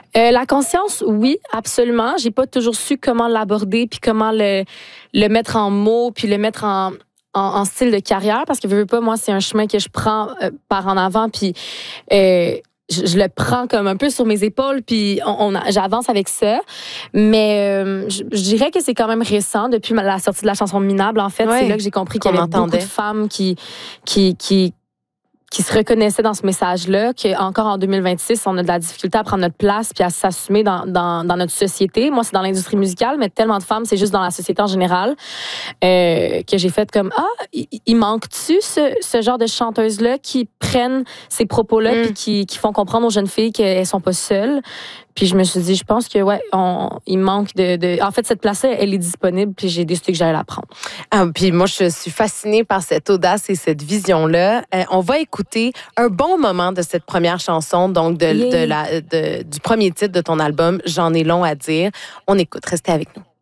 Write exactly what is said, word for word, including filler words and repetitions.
Euh, la conscience, oui, absolument. J'ai pas toujours su comment l'aborder puis comment le, le mettre en mots puis le mettre en, en, en style de carrière parce que veux, veux pas, moi, c'est un chemin que je prends euh, par en avant puis euh, je, je le prends comme un peu sur mes épaules puis on, on j'avance avec ça. Mais euh, je, je dirais que c'est quand même récent depuis la sortie de la chanson Minable. En fait, Ouais, c'est là que j'ai compris qu'il y avait entendait. beaucoup de femmes qui qui qui qui se reconnaissaient dans ce message-là, qu'encore en deux mille vingt-six, on a de la difficulté à prendre notre place puis à s'assumer dans, dans, dans notre société. Moi, c'est dans l'industrie musicale, mais tellement de femmes, c'est juste dans la société en général, euh, que j'ai fait comme, ah, il, il manque-tu ce, ce genre de chanteuses-là qui prennent ces propos-là Mm. puis qui, qui font comprendre aux jeunes filles qu'elles sont pas seules? Puis je me suis dit, je pense que, ouais, on, il manque de, de... En fait, cette place-là, elle est disponible, puis j'ai décidé que j'allais la prendre. Ah, puis moi, je suis fascinée par cette audace et cette vision-là. Euh, on va écouter un bon moment de cette première chanson, donc de, Yeah. de la, de, du premier titre de ton album, J'en ai long à dire. On écoute, restez avec nous.